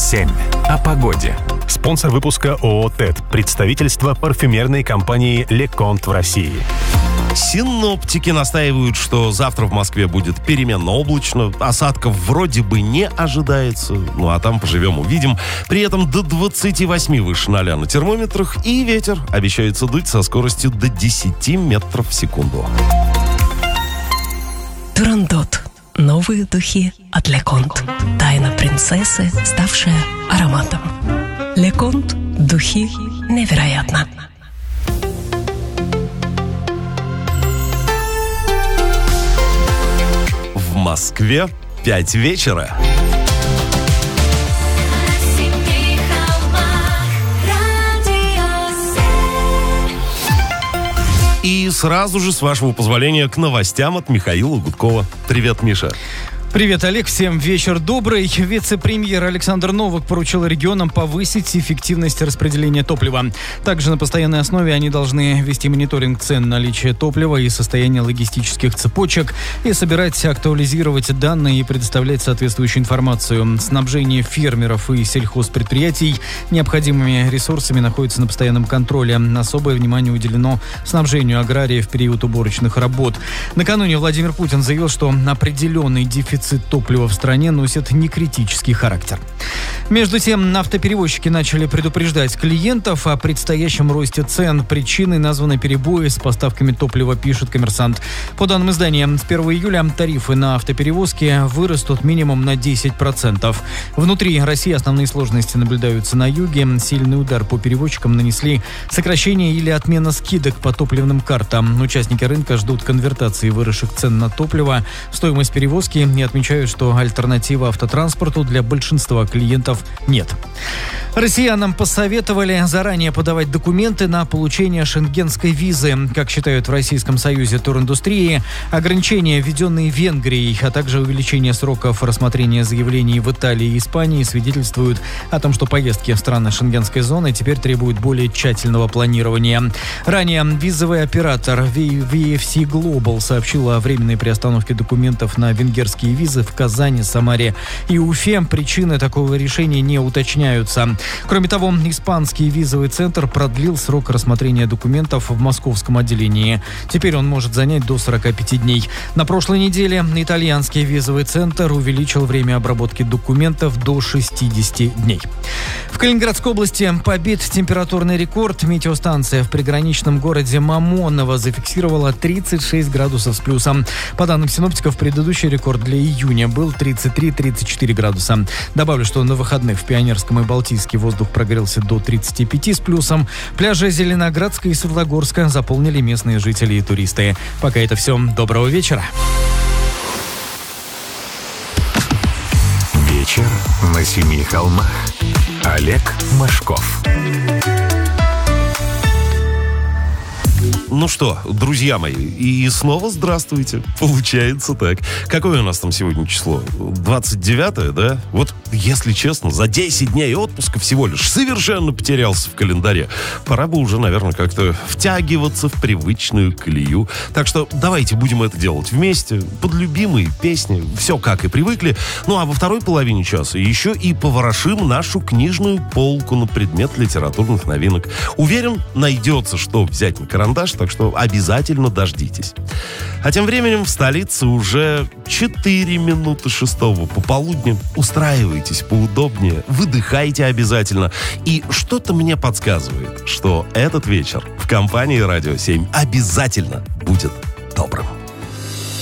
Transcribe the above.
7 о погоде. Спонсор выпуска ООО «ТЭТ», представительство парфюмерной компании «Леконт» в России. Синоптики настаивают, что завтра в Москве будет переменно облачно, осадков вроде бы не ожидается, ну а там поживем-увидим. При этом до 28 выше 0 на термометрах, и ветер обещается дуть со скоростью до 10 метров в секунду. Турандот. Новые духи от Леконт. Тайна принцессы, ставшая ароматом. Леконт. Духи невероятно. В Москве 5 вечера. И сразу же, с вашего позволения, к новостям от Михаила Гудкова. Привет, Миша. Привет, Олег. Всем вечер добрый. Вице-премьер Александр Новак поручил регионам повысить эффективность распределения топлива. Также на постоянной основе они должны вести мониторинг цен наличия топлива и состояния логистических цепочек и собирать, актуализировать данные и предоставлять соответствующую информацию. Снабжение фермеров и сельхозпредприятий необходимыми ресурсами находится на постоянном контроле. Особое внимание уделено снабжению аграриев в период уборочных работ. Накануне Владимир Путин заявил, что определенный дефицит топлива в стране носит некритический характер. Между тем, автоперевозчики начали предупреждать клиентов о предстоящем росте цен. Причиной названы перебои с поставками топлива, пишет «Коммерсант». По данным издания, с 1 июля тарифы на автоперевозки вырастут минимум на 10%. Внутри России основные сложности наблюдаются на юге. Сильный удар по перевозчикам нанесли сокращение или отмена скидок по топливным картам. Участники рынка ждут конвертации выросших цен на топливо в стоимость перевозки и отмечают, что альтернативы автотранспорту для большинства клиентов нет. Россиянам посоветовали заранее подавать документы на получение шенгенской визы. Как считают в Российском союзе туриндустрии, ограничения, введенные Венгрией, а также увеличение сроков рассмотрения заявлений в Италии и Испании свидетельствуют о том, что поездки в страны шенгенской зоны теперь требуют более тщательного планирования. Ранее визовый оператор VFC Global сообщил о временной приостановке документов на венгерские визы в Казани, Самаре и Уфе. Причины такого решения не уточняются. Кроме того, испанский визовый центр продлил срок рассмотрения документов в московском отделении. Теперь он может занять до 45 дней. На прошлой неделе итальянский визовый центр увеличил время обработки документов до 60 дней. В Калининградской области побит температурный рекорд. Метеостанция в приграничном городе Мамоново зафиксировала 36 градусов с плюсом. По данным синоптиков, предыдущий рекорд для июня был 33-34 градуса. Добавлю, что на выходных в Пионерском и Балтийске воздух прогрелся до 35 с плюсом. Пляжи Зеленоградска и Светлогорска заполнили местные жители и туристы. Пока это все. Доброго вечера. Вечер на 7 холмах. Олег Машков. Ну что, друзья мои, и снова здравствуйте. Получается так. Какое у нас там сегодня число? 29-е, да? Вот, если честно, за 10 дней отпуска всего лишь совершенно потерялся в календаре. Пора бы уже, наверное, как-то втягиваться в привычную колею. Так что давайте будем это делать вместе, под любимые песни, все как и привыкли. Ну а во второй половине часа еще и поворошим нашу книжную полку на предмет литературных новинок. Уверен, найдется, что взять на карандаш, так что обязательно дождитесь. А тем временем в столице уже 4 минуты 6 пополудни. Устраивайтесь поудобнее, выдыхайте обязательно. И что-то мне подсказывает, что этот вечер в компании «Радио 7» обязательно будет добрым.